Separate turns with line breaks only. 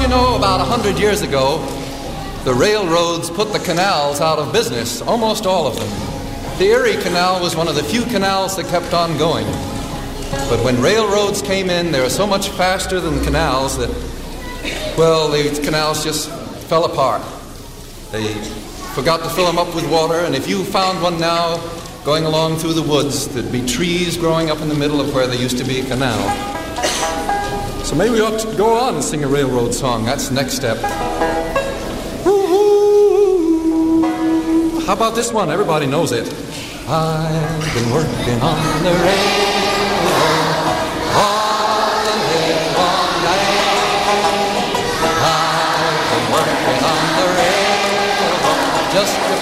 About 100 years ago, the railroads put the canals out of business, almost all of them. The Erie Canal was one of the few canals that kept on going. But when railroads came in, they were so much faster than canals that, well, the canals just fell apart. They forgot to fill them up with water, and if you found one now going along through the woods, there'd be trees growing up in the middle of where there used to be a canal. So maybe we ought to go on and sing a railroad song. That's the next step. How about this one? Everybody knows it. I've been working on the railroad all the long night. I've been working on the railroad just to